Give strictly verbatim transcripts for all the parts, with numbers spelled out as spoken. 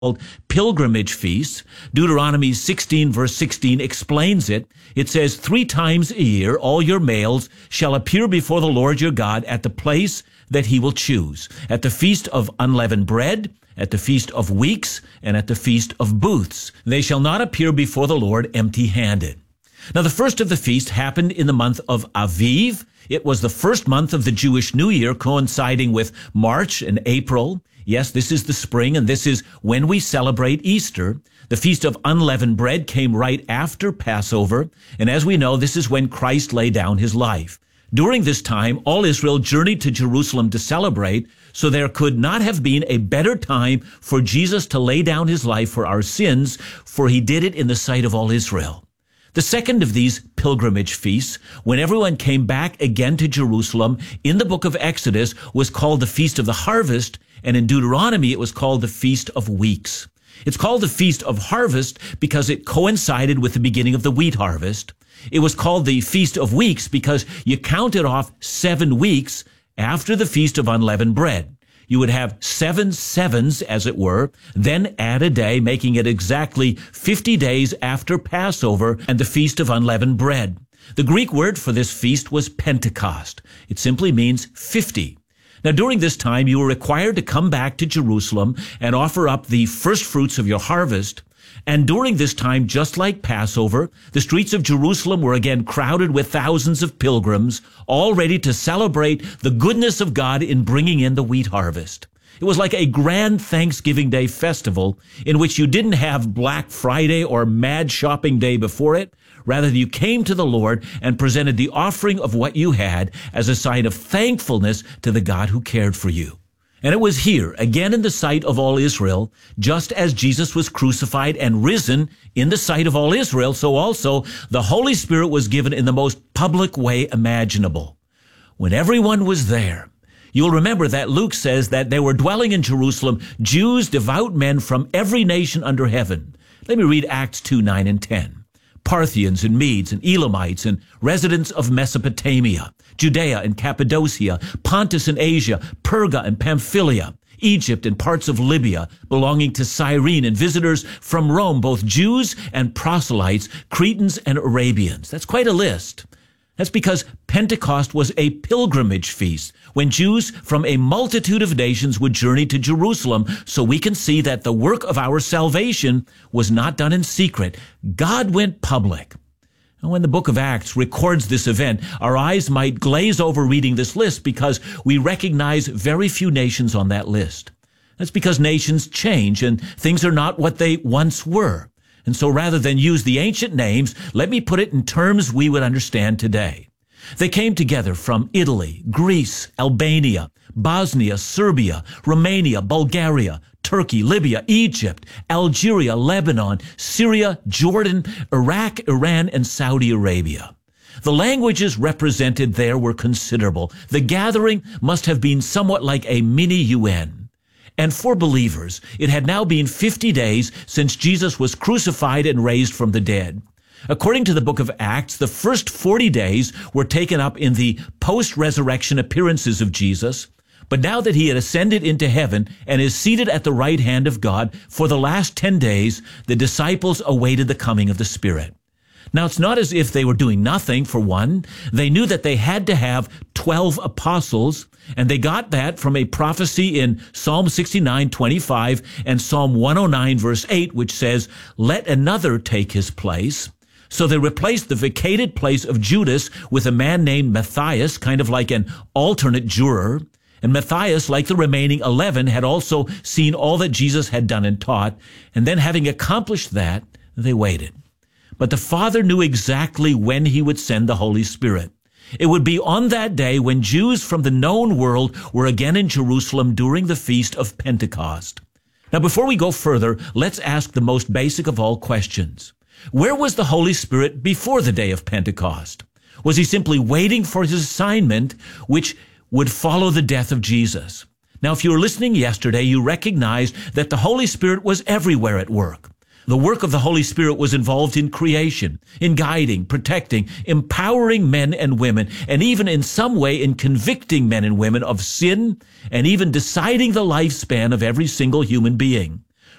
pilgrimage feasts. Deuteronomy sixteen verse sixteen explains it. It says, three times a year all your males shall appear before the Lord your God at the place that he will choose, at the feast of unleavened bread, at the feast of weeks, and at the feast of booths. They shall not appear before the Lord empty-handed. Now the first of the feasts happened in the month of Aviv. It was the first month of the Jewish New Year, coinciding with March and April. Yes, this is the spring, and this is when we celebrate Easter. The Feast of Unleavened Bread came right after Passover, and as we know, this is when Christ laid down his life. During this time, all Israel journeyed to Jerusalem to celebrate, so there could not have been a better time for Jesus to lay down his life for our sins, for he did it in the sight of all Israel. The second of these pilgrimage feasts, when everyone came back again to Jerusalem, in the book of Exodus, was called the Feast of the Harvest, and in Deuteronomy it was called the Feast of Weeks. It's called the Feast of Harvest because it coincided with the beginning of the wheat harvest. It was called the Feast of Weeks because you counted off seven weeks after the Feast of Unleavened Bread. You would have seven sevens, as it were, then add a day, making it exactly fifty days after Passover and the Feast of Unleavened Bread. The Greek word for this feast was Pentecost. It simply means fifty. Now, during this time, you were required to come back to Jerusalem and offer up the first fruits of your harvest. And during this time, just like Passover, the streets of Jerusalem were again crowded with thousands of pilgrims, all ready to celebrate the goodness of God in bringing in the wheat harvest. It was like a grand Thanksgiving Day festival in which you didn't have Black Friday or Mad Shopping Day before it. Rather, you came to the Lord and presented the offering of what you had as a sign of thankfulness to the God who cared for you. And it was here, again in the sight of all Israel, just as Jesus was crucified and risen in the sight of all Israel, so also the Holy Spirit was given in the most public way imaginable. When everyone was there, you'll remember that Luke says that there were dwelling in Jerusalem Jews, devout men from every nation under heaven. Let me read Acts two, nine and ten. Parthians and Medes and Elamites and residents of Mesopotamia, Judea and Cappadocia, Pontus and Asia, Perga and Pamphylia, Egypt and parts of Libya belonging to Cyrene, and visitors from Rome, both Jews and proselytes, Cretans and Arabians. That's quite a list. That's because Pentecost was a pilgrimage feast when Jews from a multitude of nations would journey to Jerusalem, so we can see that the work of our salvation was not done in secret. God went public. And when the book of Acts records this event, our eyes might glaze over reading this list because we recognize very few nations on that list. That's because nations change and things are not what they once were. And so rather than use the ancient names, let me put it in terms we would understand today. They came together from Italy, Greece, Albania, Bosnia, Serbia, Romania, Bulgaria, Turkey, Libya, Egypt, Algeria, Lebanon, Syria, Jordan, Iraq, Iran, and Saudi Arabia. The languages represented there were considerable. The gathering must have been somewhat like a mini U N. And for believers, it had now been fifty days since Jesus was crucified and raised from the dead. According to the book of Acts, the first forty days were taken up in the post-resurrection appearances of Jesus. But now that he had ascended into heaven and is seated at the right hand of God, for the last ten days, the disciples awaited the coming of the Spirit. Now, it's not as if they were doing nothing, for one. They knew that they had to have twelve apostles, and they got that from a prophecy in Psalm sixty-nine, twenty-five and Psalm one oh nine, verse eight, which says, "Let another take his place." So they replaced the vacated place of Judas with a man named Matthias, kind of like an alternate juror. And Matthias, like the remaining eleven, had also seen all that Jesus had done and taught. And then having accomplished that, they waited. But the Father knew exactly when he would send the Holy Spirit. It would be on that day when Jews from the known world were again in Jerusalem during the Feast of Pentecost. Now, before we go further, let's ask the most basic of all questions. Where was the Holy Spirit before the day of Pentecost? Was he simply waiting for his assignment, which would follow the death of Jesus? Now, if you were listening yesterday, you recognized that the Holy Spirit was everywhere at work. The work of the Holy Spirit was involved in creation, in guiding, protecting, empowering men and women, and even in some way in convicting men and women of sin, and even deciding the lifespan of every single human being.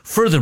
Further,